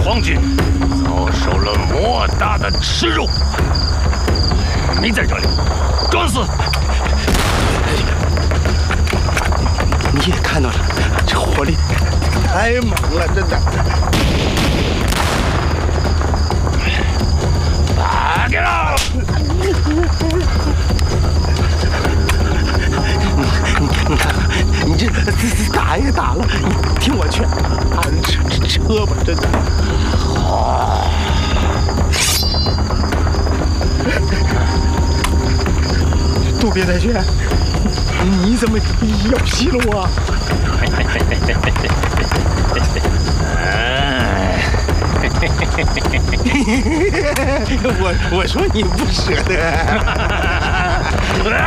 皇军遭受了莫大的耻辱。你在这里装死！ 你也看到了，这火力太猛了，真的。 打给了！ 你看，你这打也打了，你听我劝，按撤吧，真的。渡边太君，你怎么要劈了我？我说你不舍得。